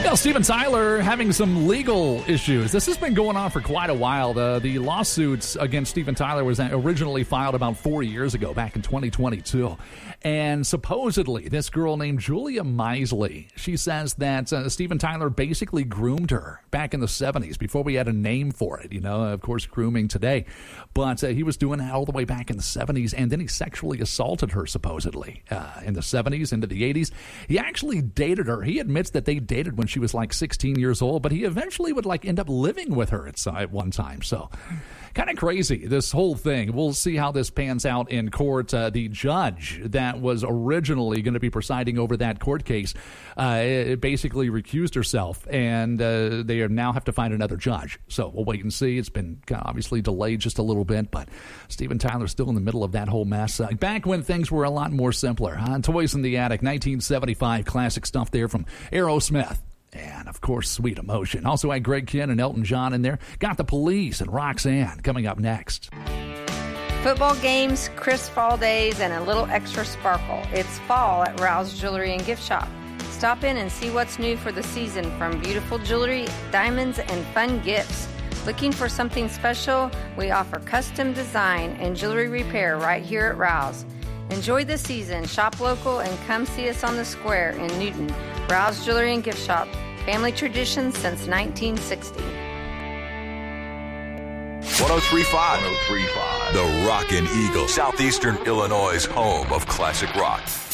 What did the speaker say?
Well, Steven Tyler having some legal issues. This has been going on for quite a while. The lawsuits against Steven Tyler was originally filed about 4 years ago, back in 2022. And supposedly, this girl named Julia Misley, she says that Steven Tyler basically groomed her back in the 70s before we had a name for it. You know, of course, grooming today. But he was doing that all the way back in the 70s, and then he sexually assaulted her, supposedly, in the 70s into the 80s. He actually dated her. He admits that they dated when she was like 16 years old, but he eventually would end up living with her at one time. So kind of crazy, this whole thing. We'll see how this pans out in court. The judge that was originally going to be presiding over that court case basically recused herself, and they now have to find another judge. So we'll wait and see. It's been obviously delayed just a little bit, but Steven Tyler's still in the middle of that whole mess. Back when things were a lot more simpler. Toys in the Attic, 1975, classic stuff there from Aerosmith. And, of course, Sweet Emotion. Also had Greg Kihn and Elton John in there. Got the Police and Roxanne coming up next. Football games, crisp fall days, and a little extra sparkle. It's fall at Rouse Jewelry and Gift Shop. Stop in and see what's new for the season, from beautiful jewelry, diamonds, and fun gifts. Looking for something special? We offer custom design and jewelry repair right here at Rouse. Enjoy the season, shop local, and come see us on the square in Newton. Rouse Jewelry and Gift Shop. Family tradition since 1960. 103.5. The Rockin' Eagle, Southeastern Illinois' home of classic rock.